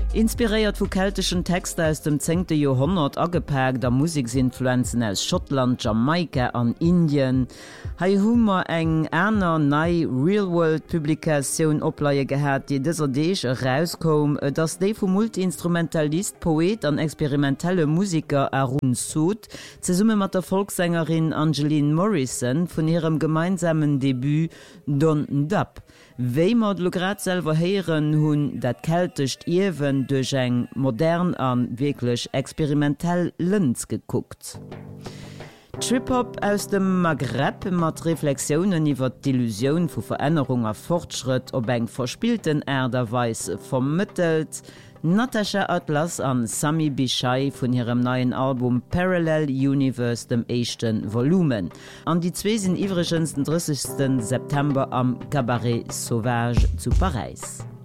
Inspiriert vu keltischen Texte aus dem 10. Jahrhundert agepackt der Musiksinfluenzen aus Schottland, Jamaika an Indien. Hei Hummer eng Äner nei Real-World-Publikaoun opleiie gehät, die dëser Deeg herauskom, dats déi vum Multiinstrumentalist, Poet an experimentelle Musiker Arun Sood ze summe mat der Volkssängerin Angeline Morrison vun ihrem gemeinsamen Debüt Don Dub. Wéi mat Logratselwer heieren hunn dat keltecht Iwen duch eng modern an wirklich experimentell Lënz geguckt. Trip-Hop aus dem Maghreb mat Reflexionen iwwer d'Illusioun vu Verännerung a Fortschritt op eng verspielten Äderweis vermittelt. Natasha Atlas an Sami Bishai vun ihrem neuen Album Parallel Universe dem 1. Volumen. An die zwee sinn iwregens den 30. September am Cabaret Sauvage zu Paris.